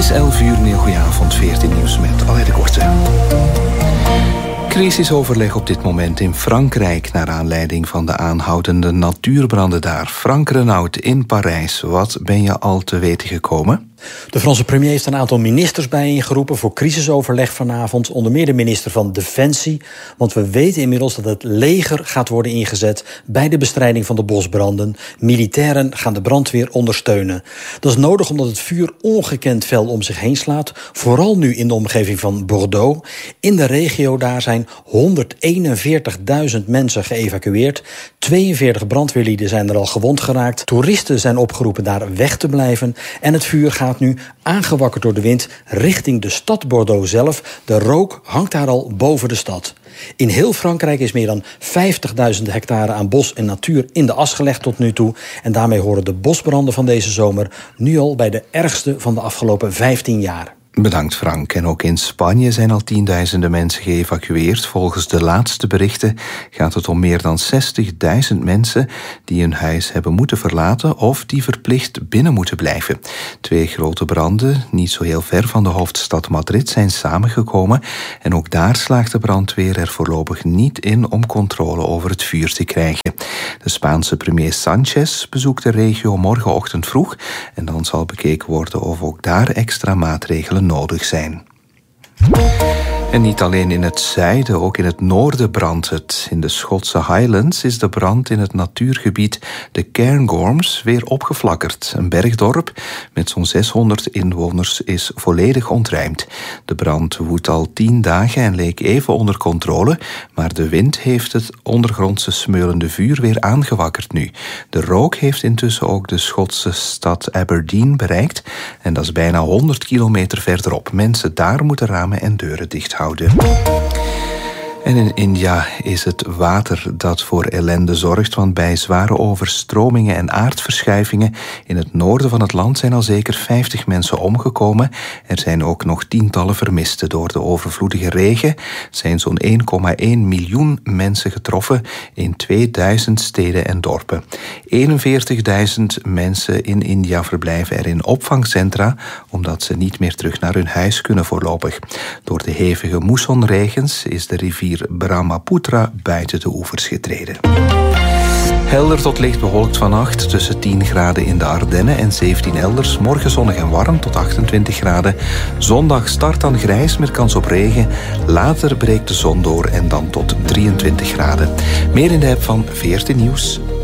is 11 uur, een goeie avond, 14 nieuws met Alain de Korte. Crisisoverleg op dit moment in Frankrijk naar aanleiding van de aanhoudende natuurbranden daar. Frank Renaud in Parijs, wat ben je al te weten gekomen? De Franse premier heeft een aantal ministers bijeengeroepen voor crisisoverleg vanavond. Onder meer de minister van Defensie. Want we weten inmiddels dat het leger gaat worden ingezet bij de bestrijding van de bosbranden. Militairen gaan de brandweer ondersteunen. Dat is nodig omdat het vuur ongekend fel om zich heen slaat. Vooral nu in de omgeving van Bordeaux. In de regio daar zijn 141.000 mensen geëvacueerd. 42 brandweerlieden zijn er al gewond geraakt. Toeristen zijn opgeroepen daar weg te blijven. En het vuur gaat nu, aangewakkerd door de wind, richting de stad Bordeaux zelf. De rook hangt daar al boven de stad. In heel Frankrijk is meer dan 50.000 hectare aan bos en natuur in de as gelegd tot nu toe. En daarmee horen de bosbranden van deze zomer nu al bij de ergste van de afgelopen 15 jaar. Bedankt Frank. En ook in Spanje zijn al tienduizenden mensen geëvacueerd. Volgens de laatste berichten gaat het om meer dan 60.000 mensen die hun huis hebben moeten verlaten of die verplicht binnen moeten blijven. 2 grote branden, niet zo heel ver van de hoofdstad Madrid, zijn samengekomen. En ook daar slaagt de brandweer er voorlopig niet in om controle over het vuur te krijgen. De Spaanse premier Sánchez bezoekt de regio morgenochtend vroeg. En dan zal bekeken worden of ook daar extra maatregelen nodig zijn. En niet alleen in het zuiden, ook in het noorden brandt het. In de Schotse Highlands is de brand in het natuurgebied de Cairngorms weer opgeflakkerd. Een bergdorp met zo'n 600 inwoners is volledig ontruimd. De brand woedt al 10 dagen en leek even onder controle, maar de wind heeft het ondergrondse smeulende vuur weer aangewakkerd nu. De rook heeft intussen ook de Schotse stad Aberdeen bereikt en dat is bijna 100 kilometer verderop. Mensen daar moeten ramen en deuren dicht houden. En in India is het water dat voor ellende zorgt, want bij zware overstromingen en aardverschuivingen in het noorden van het land zijn al zeker 50 mensen omgekomen. Er zijn ook nog tientallen vermisten. Door de overvloedige regen zijn zo'n 1,1 miljoen mensen getroffen in 2000 steden en dorpen. 41.000 mensen in India verblijven er in opvangcentra, omdat ze niet meer terug naar hun huis kunnen voorlopig. Door de hevige moessonregens is de rivier Brahmaputra buiten de oevers getreden. Helder tot licht bewolkt vannacht, tussen 10 graden in de Ardennen en 17 elders. Morgen zonnig en warm tot 28 graden. Zondag start dan grijs met kans op regen. Later breekt de zon door en dan tot 23 graden. Meer in de app van 14 Nieuws.